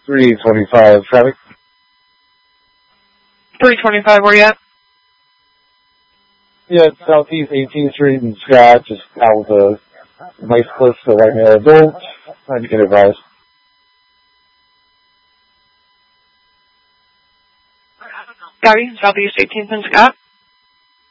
325 traffic. 325, where you at? Yeah, it's Southeast 18th Street in Scott, just out with a nice cliff for right male adult. Trying to get advice. Gabby, Southeast 18th and Scott.